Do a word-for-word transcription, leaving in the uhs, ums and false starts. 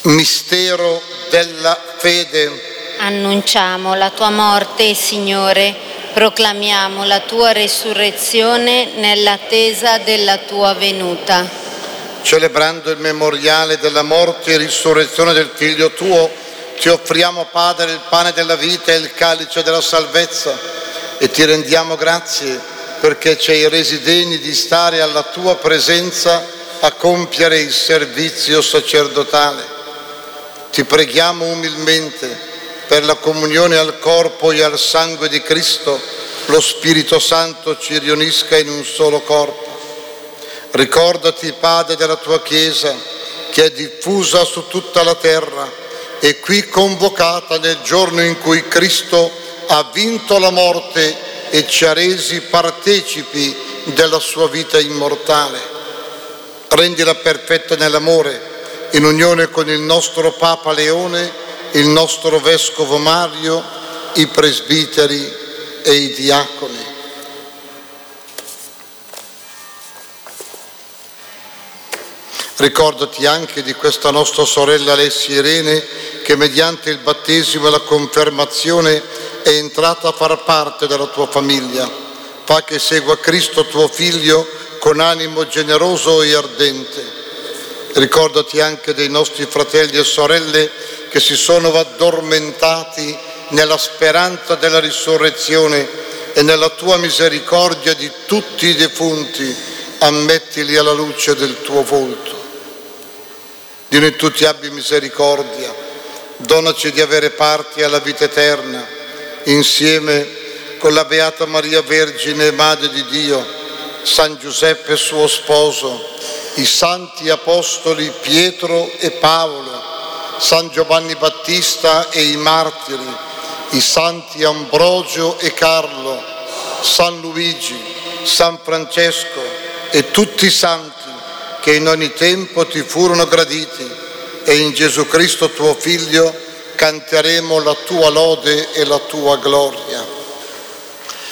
Mistero della fede. Annunciamo la tua morte, Signore, proclamiamo la tua resurrezione nell'attesa della tua venuta. Celebrando il memoriale della morte e risurrezione del Figlio tuo, ti offriamo, Padre, il pane della vita e il calice della salvezza e ti rendiamo grazie perché ci hai resi degni di stare alla tua presenza a compiere il servizio sacerdotale. Ti preghiamo umilmente per la comunione al corpo e al sangue di Cristo, lo Spirito Santo ci riunisca in un solo corpo. Ricordati, Padre, della tua Chiesa, che è diffusa su tutta la terra e qui convocata nel giorno in cui Cristo ha vinto la morte e ci ha resi partecipi della sua vita immortale. Rendila perfetta nell'amore, in unione con il nostro Papa Leone, il nostro Vescovo Mario, i presbiteri e i diaconi. Ricordati anche di questa nostra sorella Alessia Irene, che mediante il battesimo e la confermazione è entrata a far parte della tua famiglia. Fa che segua Cristo tuo Figlio con animo generoso e ardente. Ricordati anche dei nostri fratelli e sorelle che si sono addormentati nella speranza della risurrezione e nella tua misericordia di tutti i defunti, ammettili alla luce del tuo volto. Di noi tutti abbi misericordia, donaci di avere parte alla vita eterna, insieme con la Beata Maria Vergine, Madre di Dio, San Giuseppe suo sposo, i santi apostoli Pietro e Paolo, San Giovanni Battista e i martiri, i santi Ambrogio e Carlo, San Luigi, San Francesco e tutti i santi che in ogni tempo ti furono graditi, e in Gesù Cristo tuo Figlio canteremo la tua lode e la tua gloria.